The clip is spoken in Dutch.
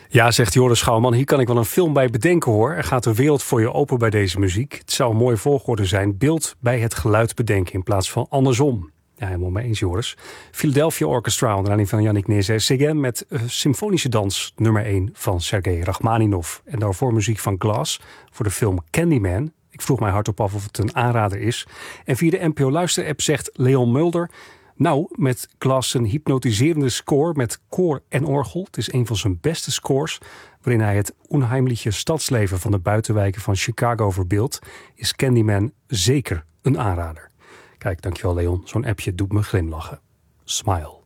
Ja, zegt Joris Schouwman, hier kan ik wel een film bij bedenken hoor. Er gaat de wereld voor je open bij deze muziek. Het zou een mooie volgorde zijn. Beeld bij het geluid bedenken in plaats van andersom. Ja, helemaal mee eens, Joris. Philadelphia Orchestra onder leiding van Yannick Nézet-Séguin met symfonische dans nummer 1 van Sergei Rachmaninov. En daarvoor muziek van Glass voor de film Candyman. Ik vroeg mij hardop af of het een aanrader is. En via de NPO Luister-app zegt Leon Mulder: nou, met Glass een hypnotiserende score met koor en orgel. Het is een van zijn beste scores, waarin hij het onheimliche stadsleven van de buitenwijken van Chicago verbeeldt, is Candyman zeker een aanrader. Kijk, dankjewel Leon. Zo'n appje doet me glimlachen. Smile.